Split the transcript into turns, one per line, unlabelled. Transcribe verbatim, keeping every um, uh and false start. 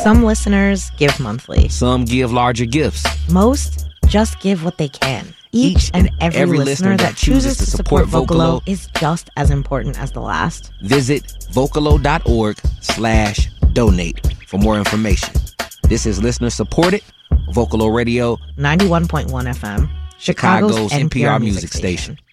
Some listeners give monthly.
Some give larger gifts.
Most just give what they can. Each, Each and every, every listener, listener that chooses to support Vocalo is just as important as the last.
Visit Vocalo.org slash donate for more information. This is listener supported Vocalo Radio
ninety-one point one F M, Chicago's, Chicago's N P R, N P R music station. station.